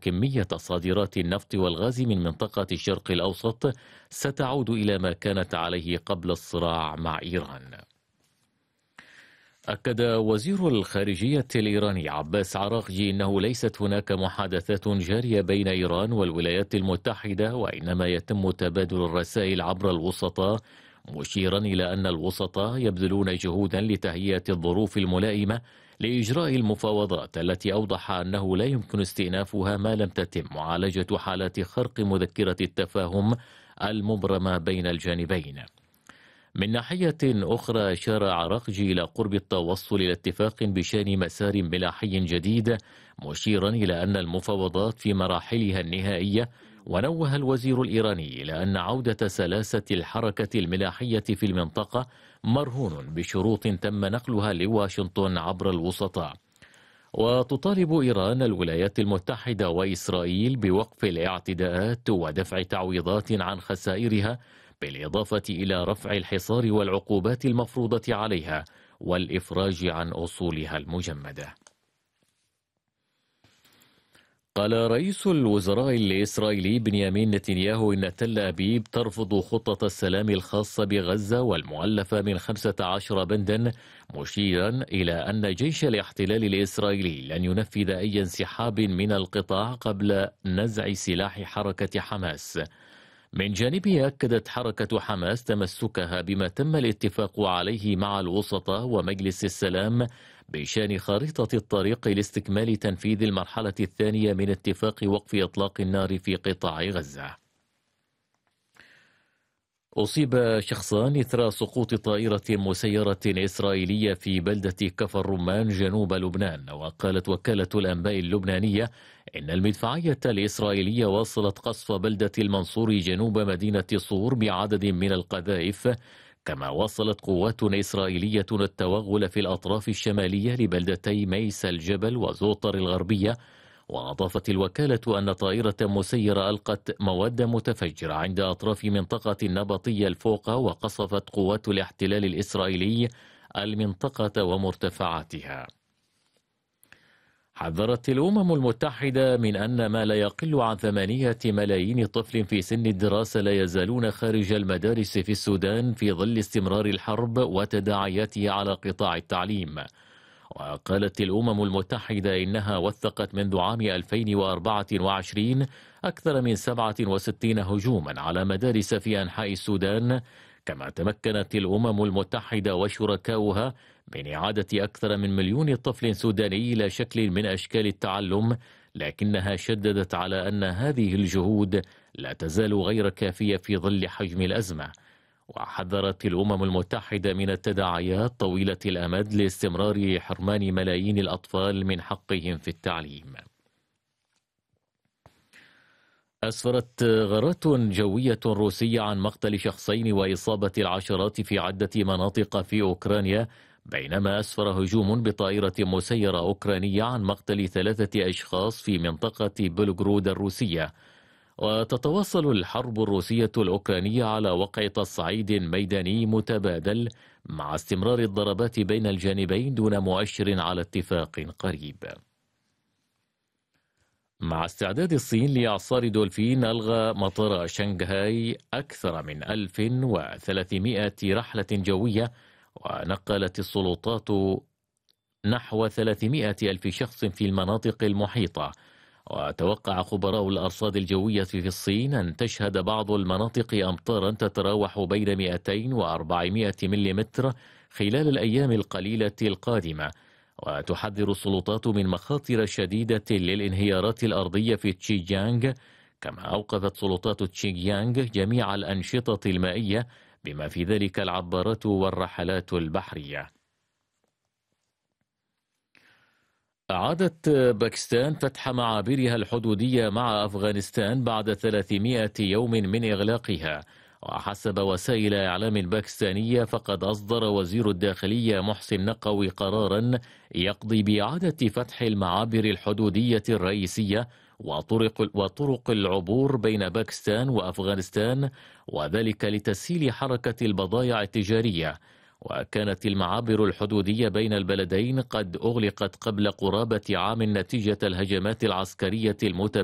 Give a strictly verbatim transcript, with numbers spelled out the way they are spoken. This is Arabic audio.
كمية صادرات النفط والغاز من منطقة الشرق الأوسط ستعود إلى ما كانت عليه قبل الصراع مع إيران. أكد وزير الخارجية الإيراني عباس عراقجي أنه ليست هناك محادثات جارية بين إيران والولايات المتحدة، وإنما يتم تبادل الرسائل عبر الوسطاء، مشيرا إلى أن الوسطاء يبذلون جهودا لتهيئة الظروف الملائمة لإجراء المفاوضات التي أوضح أنه لا يمكن استئنافها ما لم تتم معالجة حالات خرق مذكرة التفاهم المبرمة بين الجانبين. من ناحية أخرى أشار عراقجي إلى قرب التوصل إلى اتفاق بشأن مسار ملاحي جديد، مشيرا إلى أن المفاوضات في مراحلها النهائية. ونوه الوزير الإيراني إلى أن عودة سلاسة الحركة الملاحية في المنطقة مرهون بشروط تم نقلها لواشنطن عبر الوسطاء. وتطالب إيران الولايات المتحدة وإسرائيل بوقف الاعتداءات ودفع تعويضات عن خسائرها، بالإضافة إلى رفع الحصار والعقوبات المفروضة عليها والإفراج عن أصولها المجمدة. قال رئيس الوزراء الإسرائيلي بنيامين نتنياهو إن تل أبيب ترفض خطة السلام الخاصة بغزة والمؤلفة من خمسة عشر بندا، مشيرا إلى أن جيش الاحتلال الإسرائيلي لن ينفذ أي انسحاب من القطاع قبل نزع سلاح حركة حماس. من جانبها أكدت حركة حماس تمسكها بما تم الاتفاق عليه مع الوسطاء ومجلس السلام بشأن خارطة الطريق لاستكمال تنفيذ المرحلة الثانية من اتفاق وقف إطلاق النار في قطاع غزة. أصيب شخصان إثر سقوط طائرة مسيرة إسرائيلية في بلدة كفر الرمان جنوب لبنان. وقالت وكالة الأنباء اللبنانية إن المدفعية الإسرائيلية واصلت قصف بلدة المنصور جنوب مدينة صور بعدد من القذائف، كما واصلت قوات إسرائيلية التوغل في الأطراف الشمالية لبلدتي ميس الجبل وزوطر الغربية. وأضافت الوكالة أن طائرة مسيرة ألقت مواد متفجرة عند أطراف منطقة النبطية الفوقة، وقصفت قوات الاحتلال الإسرائيلي المنطقة ومرتفعاتها. حذرت الأمم المتحدة من أن ما لا يقل عن ثمانية ملايين طفل في سن الدراسة لا يزالون خارج المدارس في السودان في ظل استمرار الحرب وتداعياتها على قطاع التعليم. وقالت الأمم المتحدة إنها وثقت منذ عام ألفين وأربعة وعشرين أكثر من سبعة وستين هجوما على مدارس في أنحاء السودان، كما تمكنت الأمم المتحدة وشركاؤها من إعادة أكثر من مليون طفل سوداني إلى شكل من أشكال التعلم، لكنها شددت على أن هذه الجهود لا تزال غير كافية في ظل حجم الأزمة. وحذرت الأمم المتحدة من التداعيات طويلة الأمد لاستمرار حرمان ملايين الأطفال من حقهم في التعليم. أسفرت غارات جوية روسية عن مقتل شخصين وإصابة العشرات في عدة مناطق في أوكرانيا، بينما أسفر هجوم بطائرة مسيرة أوكرانية عن مقتل ثلاثة أشخاص في منطقة بلغرود الروسية. وتتواصل الحرب الروسية الأوكرانية على وقع تصعيد ميداني متبادل مع استمرار الضربات بين الجانبين دون مؤشر على اتفاق قريب. مع استعداد الصين لإعصار دولفين، ألغى مطار شنغهاي أكثر من ألف وثلاثمائة رحلة جوية، ونقلت السلطات نحو ثلاثمائة ألف شخص في المناطق المحيطة. وتوقع خبراء الأرصاد الجوية في الصين أن تشهد بعض المناطق أمطارا تتراوح بين مئتين وأربعمائة ملم خلال الأيام القليلة القادمة. وتحذر السلطات من مخاطر شديدة للانهيارات الأرضية في تشيجيانغ، كما أوقفت سلطات تشيجيانغ جميع الأنشطة المائية بما في ذلك العبارات والرحلات البحرية. أعادت باكستان فتح معابرها الحدودية مع أفغانستان بعد ثلاثمائة يوم من إغلاقها. وحسب وسائل إعلام باكستانية فقد أصدر وزير الداخلية محسن نقوي قرارا يقضي بإعادة فتح المعابر الحدودية الرئيسية وطرق, وطرق العبور بين باكستان وأفغانستان، وذلك لتسهيل حركة البضائع التجارية. وكانت المعابر الحدودية بين البلدين قد أغلقت قبل قرابة عام نتيجة الهجمات العسكرية المتبادلة